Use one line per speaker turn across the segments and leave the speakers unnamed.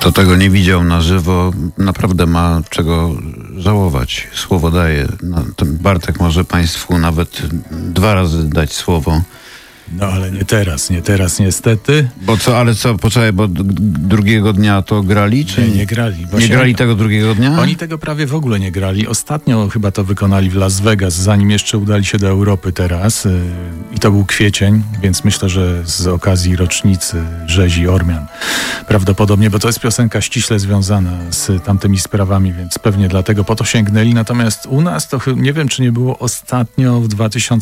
Kto tego nie widział na żywo, naprawdę ma czego żałować. Słowo daje. No, Bartek może Państwu nawet 2 razy dać słowo.
No ale nie teraz niestety.
Bo co, ale co, poczekaj, bo drugiego dnia to grali? Czy
Nie grali.
Nie grali tego drugiego dnia?
Oni tego prawie w ogóle nie grali. Ostatnio chyba to wykonali w Las Vegas, zanim jeszcze udali się do Europy teraz. I to był kwiecień, więc myślę, że z okazji rocznicy rzezi Ormian. Prawdopodobnie, bo to jest piosenka ściśle związana z tamtymi sprawami, więc pewnie dlatego po to sięgnęli. Natomiast u nas to nie wiem, czy nie było ostatnio w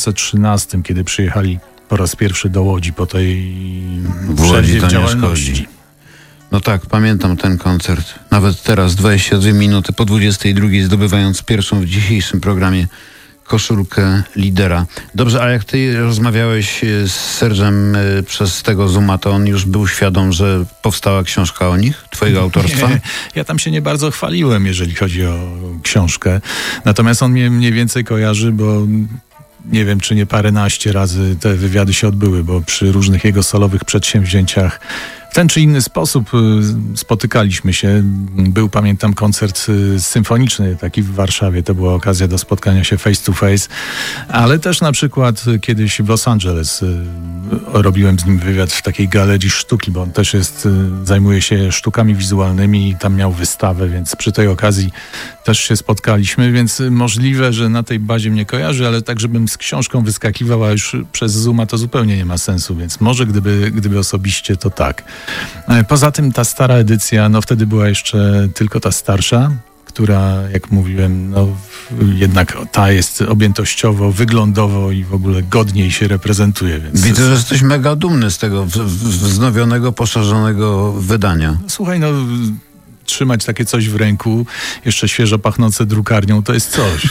2013, kiedy przyjechali po raz pierwszy do Łodzi po tej przerwie w działalności.
No tak, pamiętam ten koncert. Nawet teraz, 22 minuty po 22, zdobywając pierwszą w dzisiejszym programie koszulkę lidera. Dobrze, ale jak ty rozmawiałeś z Sergem przez tego Zooma, to on już był świadom, że powstała książka o nich, twojego autorstwa?
Nie, ja tam się nie bardzo chwaliłem, jeżeli chodzi o książkę. Natomiast on mnie mniej więcej kojarzy, bo nie wiem, czy nie paręnaście razy te wywiady się odbyły, bo przy różnych jego solowych przedsięwzięciach w ten czy inny sposób spotykaliśmy się. Był, pamiętam, koncert symfoniczny taki w Warszawie. To była okazja do spotkania się face to face. Ale też na przykład kiedyś w Los Angeles robiłem z nim wywiad w takiej galerii sztuki, bo on też zajmuje się sztukami wizualnymi i tam miał wystawę, więc przy tej okazji też się spotkaliśmy, więc możliwe, że na tej bazie mnie kojarzy, ale tak, żebym z książką wyskakiwał, a już przez Zooma to zupełnie nie ma sensu, więc może gdyby osobiście, to tak. Poza tym ta stara edycja, no wtedy była jeszcze tylko ta starsza, która, jak mówiłem, no jednak ta jest objętościowo, wyglądowo i w ogóle godniej się reprezentuje. Więc
widzę, że jesteś mega dumny z tego wznowionego, poszerzonego wydania.
Słuchaj, no trzymać takie coś w ręku, jeszcze świeżo pachnące drukarnią, to jest coś.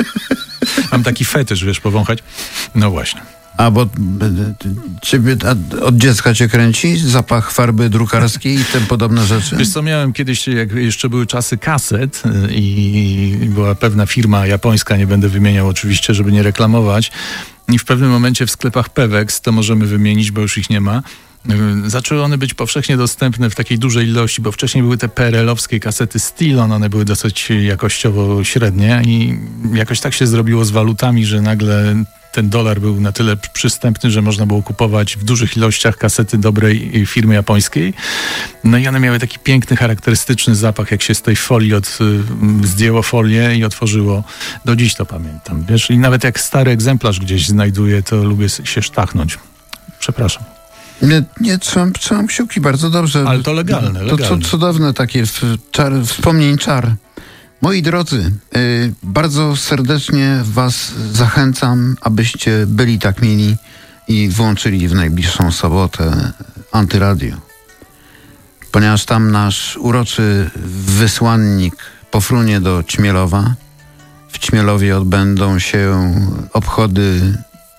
Mam taki fetysz, wiesz, powąchać. No właśnie.
A bo ciebie od dziecka cię kręci? Zapach farby drukarskiej i tym podobne rzeczy?
Wiesz co, miałem kiedyś, jak jeszcze były czasy kaset i była pewna firma japońska, nie będę wymieniał oczywiście, żeby nie reklamować, i w pewnym momencie w sklepach Pewex, to możemy wymienić, bo już ich nie ma, zaczęły one być powszechnie dostępne w takiej dużej ilości, bo wcześniej były te PRL-owskie kasety Stilon, one były dosyć jakościowo średnie i jakoś tak się zrobiło z walutami, że nagle ten dolar był na tyle przystępny, że można było kupować w dużych ilościach kasety dobrej firmy japońskiej. No i one miały taki piękny, charakterystyczny zapach, jak się z tej folii zdjęło folię i otworzyło. Do dziś to pamiętam. Wiesz, i nawet jak stary egzemplarz gdzieś znajduję, to lubię się sztachnąć. Przepraszam.
Nie, trzymam kciuki, bardzo dobrze.
Ale to legalne.
To cudowne takie wspomnień czar. Moi drodzy, bardzo serdecznie was zachęcam, abyście byli tak mieli i włączyli w najbliższą sobotę Antyradio. Ponieważ tam nasz uroczy wysłannik pofrunie do Ćmielowa. W Ćmielowie odbędą się obchody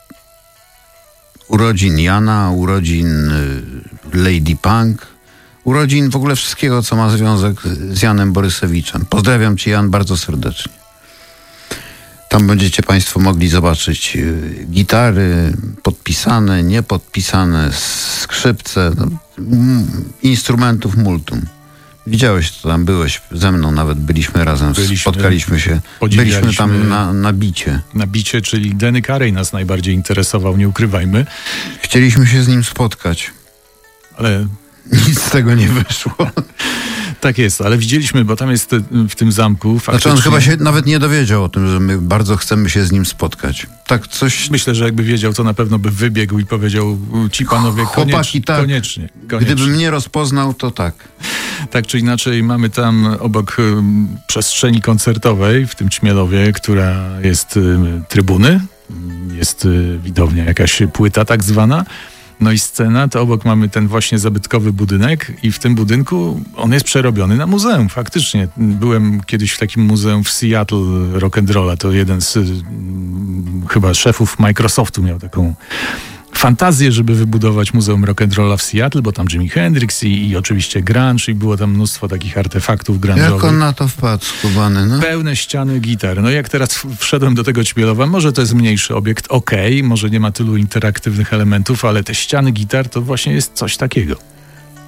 urodzin Jana, urodzin Lady Punk, urodzin w ogóle wszystkiego, co ma związek z Janem Borysewiczem. Pozdrawiam cię, Jan, bardzo serdecznie. Tam będziecie państwo mogli zobaczyć gitary podpisane, niepodpisane, skrzypce, instrumentów multum. Widziałeś to tam, byłeś ze mną, nawet byliśmy razem, spotkaliśmy się. Byliśmy tam na bicie.
Na bicie, czyli Denny Carey nas najbardziej interesował, nie ukrywajmy.
Chcieliśmy się z nim spotkać.
Ale
nic z tego nie wyszło.
Tak jest, ale widzieliśmy, bo tam jest w tym zamku faktycznie...
Znaczy on chyba się nawet nie dowiedział o tym, że my bardzo chcemy się z nim spotkać. Tak coś...
Myślę, że jakby wiedział, to na pewno by wybiegł i powiedział: ci panowie,
chłopaki, koniecznie. Gdyby mnie rozpoznał, to tak.
Tak czy inaczej, mamy tam obok przestrzeni koncertowej w tym Ćmielowie, która jest trybuny, jest widownia, jakaś płyta tak zwana. No i scena, to obok mamy ten właśnie zabytkowy budynek i w tym budynku on jest przerobiony na muzeum, faktycznie. Byłem kiedyś w takim muzeum w Seattle rock'n'rolla, to jeden z chyba szefów Microsoftu miał taką fantazję, żeby wybudować muzeum rock'n'rolla w Seattle, bo tam Jimi Hendrix i oczywiście grunge i było tam mnóstwo takich artefaktów grunge'owych.
Jak on na to wpadł, skubany, no?
Pełne ściany gitar. No jak teraz wszedłem do tego Ćmielowa, może to jest mniejszy obiekt, okej, może nie ma tylu interaktywnych elementów, ale te ściany gitar to właśnie jest coś takiego.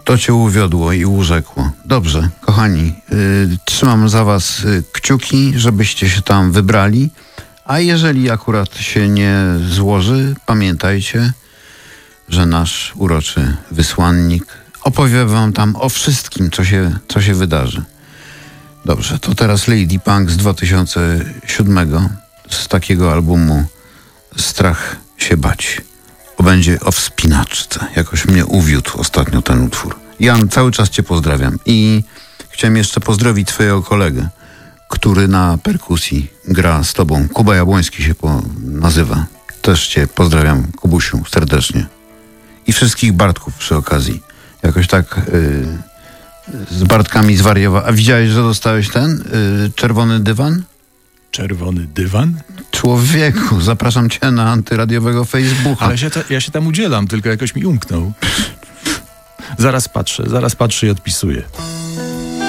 To cię uwiodło i urzekło. Dobrze, kochani, trzymam za was kciuki, żebyście się tam wybrali, a jeżeli akurat się nie złoży, pamiętajcie, że nasz uroczy wysłannik opowie wam tam o wszystkim, co się wydarzy. Dobrze, to teraz Lady Punk z 2007, z takiego albumu Strach się bać. Będzie o wspinaczce. Jakoś mnie uwiódł ostatnio ten utwór. Jan, cały czas cię pozdrawiam. I chciałem jeszcze pozdrowić twojego kolegę, który na perkusji gra z tobą. Kuba Jabłoński się nazywa. Też cię pozdrawiam, Kubusiu, serdecznie. I wszystkich Bartków przy okazji. Jakoś tak z Bartkami zwariowałem. A widziałeś, że dostałeś ten czerwony dywan?
Czerwony dywan?
Człowieku, zapraszam cię na antyradiowego Facebooka.
Ale ja się tam udzielam, tylko jakoś mi umknął. Zaraz patrzę i odpisuję.